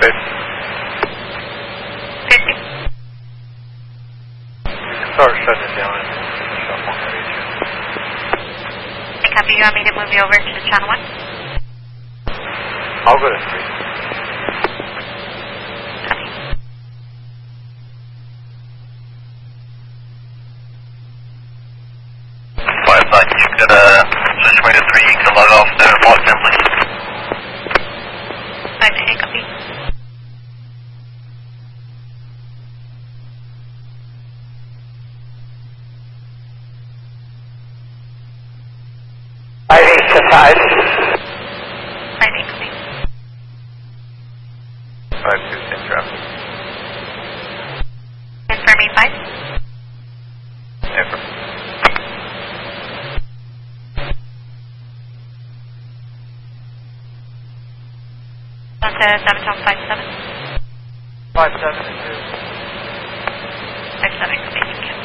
base. 50. Start shutting it down and shut on the Copy, you want me to move you over to channel 1? I'll go to 3. Copy. You could switch me to 3, you can log off the block template. 5-8, copy. To 5. 5-8, copy. 5-2, same traffic. Confirming 5. Affirm. On to 7-57. 5-7 and 2. 5-7, copy.